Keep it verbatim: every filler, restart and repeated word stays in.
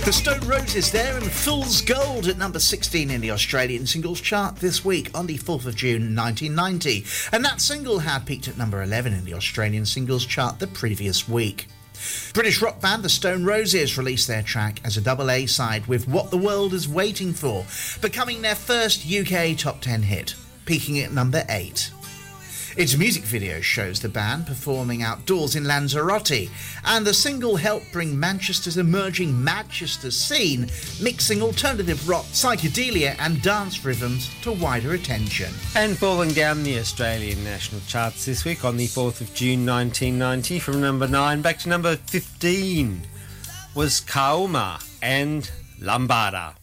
The Stone Roses there and Fool's Gold at number sixteen in the Australian singles chart this week on the fourth of June nineteen ninety. And that single had peaked at number eleven in the Australian singles chart the previous week. British rock band The Stone Roses released their track as a double A side with What the World is Waiting For, becoming their first U K top ten hit, peaking at number eight. Its music video shows the band performing outdoors in Lanzarote, and the single helped bring Manchester's emerging Manchester scene, mixing alternative rock, psychedelia and dance rhythms to wider attention. And falling down the Australian national charts this week on the fourth of June nineteen ninety, from number nine back to number fifteen, was Kauma and Lambada.